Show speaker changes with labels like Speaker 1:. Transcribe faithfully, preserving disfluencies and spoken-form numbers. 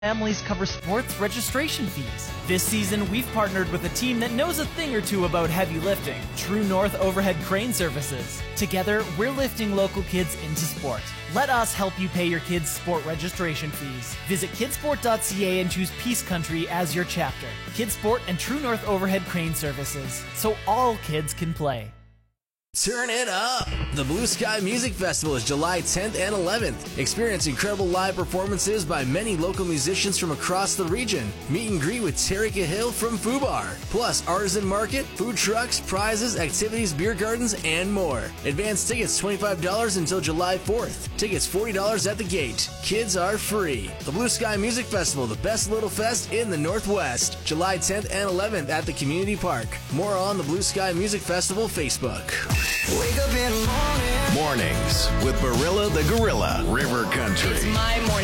Speaker 1: Families cover sports registration fees. This season, we've partnered with a team that knows a thing or two about heavy lifting, True North Overhead Crane Services. Together, we're lifting local kids into sport. Let us help you pay your kids' sport registration fees. Visit kidsport dot c a and choose Peace Country as your chapter. Kidsport and True North Overhead Crane Services, so all kids can play.
Speaker 2: Turn it up! The Blue Sky Music Festival is July tenth and eleventh. Experience incredible live performances by many local musicians from across the region. Meet and greet with Terry Cahill from Fubar. Plus, artisan market, food trucks, prizes, activities, beer gardens, and more. Advance tickets twenty-five dollars until July fourth. Tickets forty dollars at the gate. Kids are free. The Blue Sky Music Festival, the best little fest in the Northwest. July tenth and eleventh at the Community Park. More on the Blue Sky Music Festival Facebook.
Speaker 3: Wake up in the morning.
Speaker 4: Mornings with Barilla the Gorilla, River Country.
Speaker 5: It's my morning.